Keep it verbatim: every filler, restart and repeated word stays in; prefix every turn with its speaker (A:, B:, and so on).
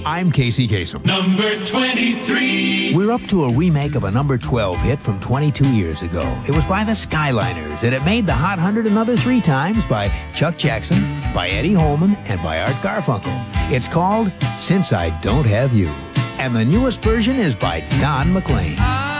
A: I'm Casey Kasem.
B: Number twenty-three.
A: We're up to a remake of a number twelve hit from twenty-two years ago. It was by the Skyliners, and it made the Hot one hundred another three times by Chuck Jackson, by Eddie Holman, and by Art Garfunkel. It's called Since I Don't Have You. And the newest version is by Don McLean.